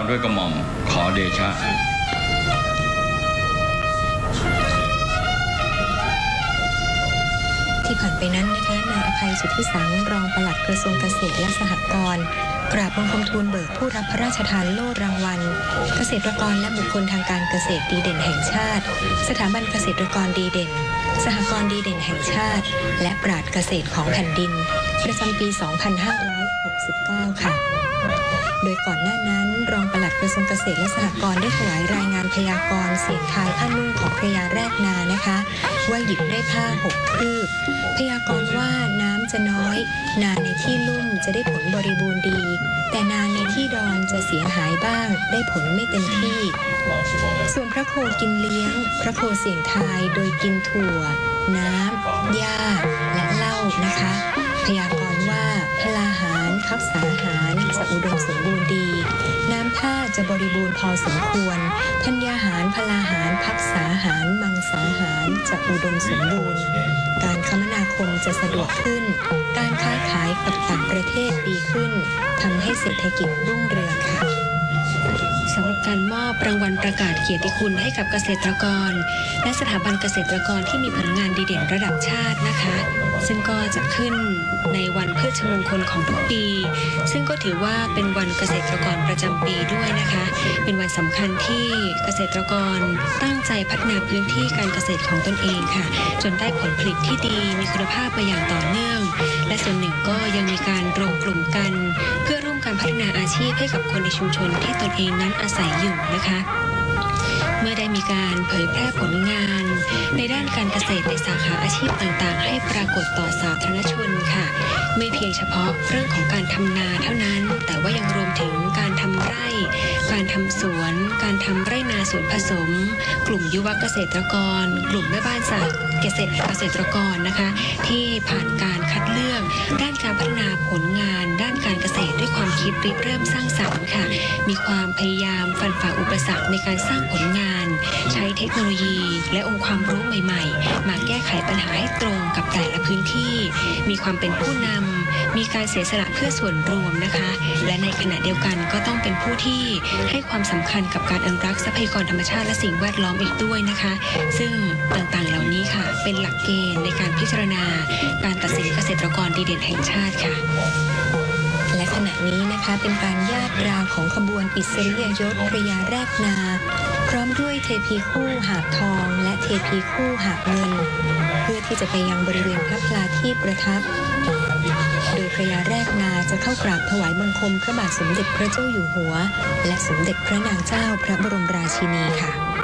ด้วยกระหม่อมขอเดชะที่ผ่านไปนั้นนะคะนายอภัยสุทธิสังรองปลัดกระทรวงเกษตรและสหกรณ์กราบบังคมทูลเบิกผู้รับพระราชทานโล่รางวัลเกษตรกรและบุคคลทางการเกษตรดีเด่นแห่งชาติสถาบันเกษตรกรดีเด่นสหกรณ์ดีเด่นแห่งชาติและปราชญ์เกษตรของแผ่นดินประจำปี 2569 ค่ะโดยก่อนหน้านั้นรองปลัดกระทรวงเกษตรและสหกรณ์ได้ถวายรายงานพยากรณ์เสียงทายผ้านุ่งของพระยาแรกนานะคะว่าหยิบได้ผ้า6 คืบพยากรณ์ว่าน้ำจะน้อยนาในที่ลุ่มจะได้ผลบริบูรณ์ดีแต่นาในที่ดอนจะเสียหายบ้างได้ผลไม่เต็มที่ส่วนพระโคกินเลี้ยงพระโคเสียงทายโดยกินถั่วน้ำหญ้าและเหล้านะคะพยากรณ์ว่าพลาหารคับสาหารจะอุดมสมบูรณ์ดีน้ำท่าจะบริบูรณ์พอสมควรธัญญาหารพลาหารพักษาหารมังสาหารจะอุดมสมบูรณ์การคมนาคมจะสะดวกขึ้นการค้าขายกับต่างประเทศดีขึ้นทำให้เศรษฐกิจรุ่งเรืองค่ะสำหรับการมอบรางวัลประกาศเกียรติคุณให้กับเกษตรกรและสถาบันเกษตรกรที่มีผลงานดีเด่นระดับชาตินะคะซึ่งก็จะขึ้นในวันพฤชมงคลของทุกปีซึ่งก็ถือว่าเป็นวันเกษตรกรประจำปีด้วยนะคะเป็นวันสำคัญที่เกษตรกรตั้งใจพัฒนาพื้นที่การเกษตรของตนเองค่ะจนได้ผลผลิตที่ดีมีคุณภาพมาอย่างต่อเนื่องและส่วนหนึ่งก็ยังมีการรวมกลุ่มกันเพื่อร่วมการพัฒนาอาชีพให้กับคนในชุมชนที่ตนเองนั้นอาศัยอยู่นะคะเมื่อได้มีการเผยแพร่ผลงานในด้านการเกษตรในสาขาอาชีพต่างๆให้ปรากฏต่อสาธารณชนค่ะไม่เพียงเฉพาะเรื่องของการทำนาเท่านั้นแต่ว่ายังรวมถึงการทำไร่การทำสวนการทำไร่นาสวนผสมกลุ่มยุวเกษตรกรกลุ่มแม่บ้านเกษตรกรนะคะที่ผ่านการคัดเลือกด้านการพัฒนาผลงานด้านการเกษตรด้วยความคิดริเริ่มสร้างสรรค์ค่ะมีความพยายามฟันฝ่าอุปสรรคในการสร้างผลงานใช้เทคโนโลยีและองค์ความรู้ใหม่ๆมาแก้ไขปัญหาให้ตรงกับแต่ละพื้นที่มีความเป็นผู้นำมีการเสียสละเพื่อส่วนรวมนะคะและในขณะเดียวกันก็ต้องเป็นผู้ที่ให้ความสำคัญกับการอนุรักษ์ทรัพยากรธรรมชาติและสิ่งแวดล้อมอีกด้วยนะคะซึ่งต่างๆเหล่านี้ค่ะเป็นหลักเกณฑ์ในการพิจารณาการตัดสินเกษตรกรดีเด่นแห่งชาติค่ะและขณะนี้นะคะเป็นการญาตราของขบวนอิสริยยศพระยาแรกนาพร้อมด้วยเทพีคู่หาบทองและเทพีคู่หาบเงินเพื่อที่จะไปยังบริเวณพระพลาที่ประทับโดยพระยาแรกนาจะเข้ากราบถวายบังคมพระบาทสมเด็จพระเจ้าอยู่หัวและสมเด็จพระนางเจ้าพระบรมราชินีค่ะ